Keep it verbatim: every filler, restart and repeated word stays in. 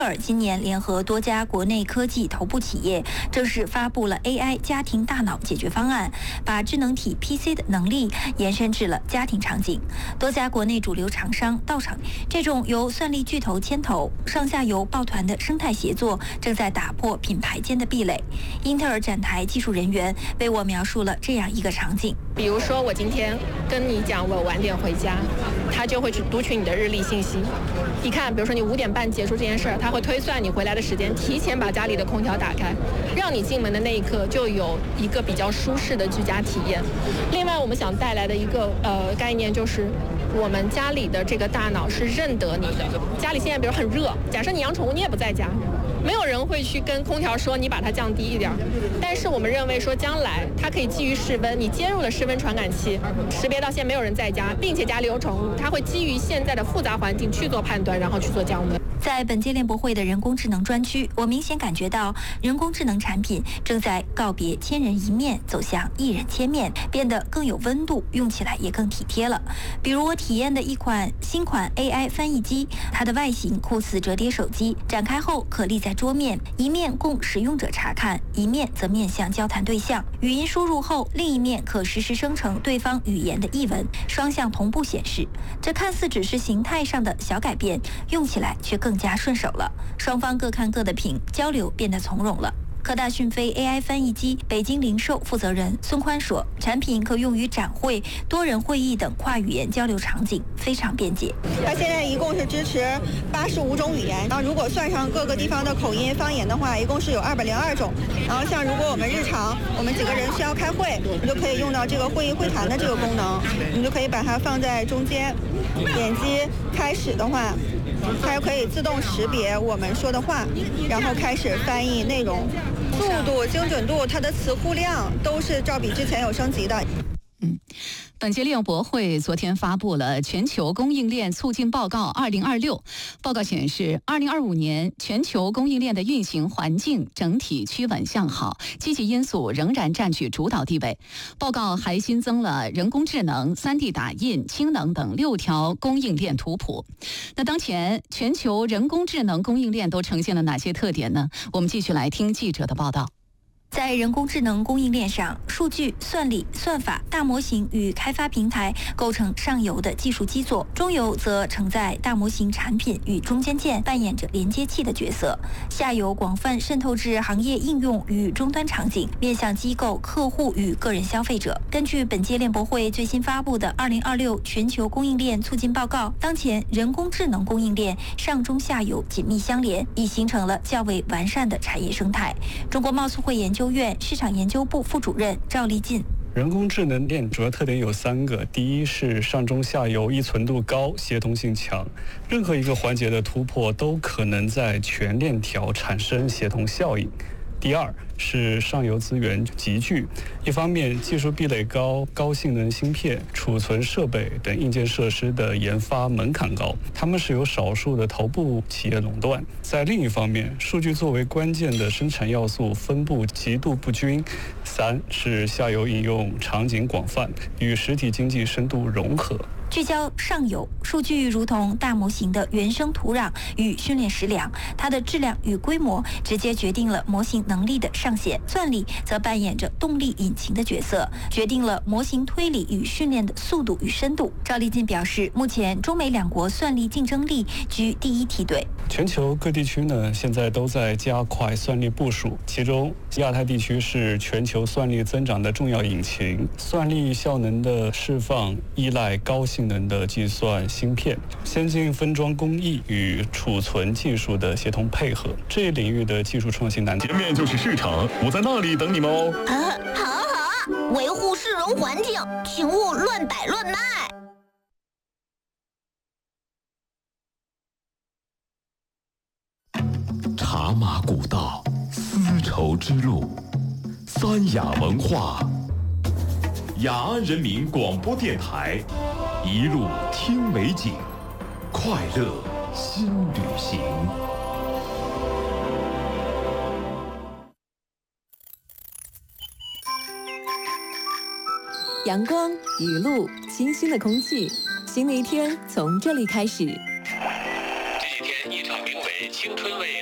尔今年联合多家国内科技头部企业，正式发布了 A I 家庭大脑解决方案，把智能体 P C 的能力延伸至了家庭场景。多家国内主流厂商到场，这种由算力巨头牵头、上下游抱团的生态协作，正在打破品牌间的壁垒。英特尔展台技术人员为我描述了这样一个场景： 比如说，我今天跟你讲我晚点回家，他就会去读取你的日历信息。一看，比如说你五点半结束这件事儿，他会推算你回来的时间，提前把家里的空调打开，让你进门的那一刻就有一个比较舒适的居家体验。另外，我们想带来的一个呃概念就是，我们家里的这个大脑是认得你的。家里现在比如很热，假设你养宠物，你也不在家。没有人会去跟空调说你把它降低一点，但是我们认为说将来它可以基于室温，你接入了室温传感器，识别到现在没有人在家，并且家里有宠物，它会基于现在的复杂环境去做判断，然后去做降温。 在本届联博会的人工智能专区，我明显感觉到人工智能产品正在告别千人一面，走向一人千面，变得更有温度，用起来也更体贴了。比如我体验的一款新款 A I 翻译机，它的外形酷似折叠手机，展开后可立在桌面，一面供使用者查看，一面则面向交谈对象。语音输入后，另一面可实时生成对方语言的译文，双向同步显示。这看似只是形态上的小改变，用起来却更更加顺手了，双方各看各的屏，交流变得从容了。科大讯飞 A I 翻译机北京零售负责人孙宽说，产品可用于展会、多人会议等跨语言交流场景，非常便捷。 它现在一共是支持八十五种语言，然后如果算上各个地方的口音方言的话，一共是有二百零二种。然后像如果我们日常我们几个人需要开会，你就可以用到这个会议会谈的这个功能，你就可以把它放在中间，点击开始的话，它就可以自动识别我们说的话，然后开始翻译内容。速度、精准度，它的词库量都是照比之前有升级的。 嗯，本届联博会昨天发布了全球供应链促进报告二零二六。报告显示，二零二五年全球供应链的运行环境整体趋稳向好，积极因素仍然占据主导地位。报告还新增了人工智能、三 D 打印、氢能等六条供应链图谱。那当前全球人工智能供应链都呈现了哪些特点呢？我们继续来听记者的报道。 在人工智能供应链上，数据、算力、算法、大模型与开发平台构成上游的技术基座，中游则承载大模型产品与中间件，扮演着连接器的角色，下游广泛渗透至行业应用与终端场景，面向机构、客户与个人消费者。根据本届联博会最新发布的二零二六全球供应链促进报告，当前人工智能供应链上中下游紧密相连，已形成了较为完善的产业生态。中国贸促会研究院市场研究部副主任赵立进。 人工智能链主要特点有三个：第一是上中下游依存度高、协同性强，任何一个环节的突破都可能在全链条产生协同效应；第二是上游资源集聚，一方面技术壁垒高、高性能芯片、储存设备等硬件设施的研发门槛高，他们是由少数的头部企业垄断；在另一方面，数据作为关键的生产要素分布极度不均；三是下游应用场景广泛，与实体经济深度融合。 聚焦上游，数据如同大模型的原生土壤与训练食粮，它的质量与规模直接决定了模型能力的上限。算力则扮演着动力引擎的角色，决定了模型推理与训练的速度与深度。赵立进表示，目前中美两国算力竞争力居第一梯队。 全球各地区呢，现在都在加快算力部署，其中亚太地区是全球算力增长的重要引擎。算力效能的释放依赖高性能的计算芯片、先进分装工艺与储存技术的协同配合，这一领域的技术创新难题。 前面就是市场，我在那里等你们哦。 啊，好啊好啊，维护市容环境，请勿乱摆乱卖。 茶马古道，丝绸之路，三雅文化，雅安人民广播电台，一路听美景，快乐新旅行。 阳光、雨露、清新的空气，新的一天从这里开始。 这几天，一场名为青春味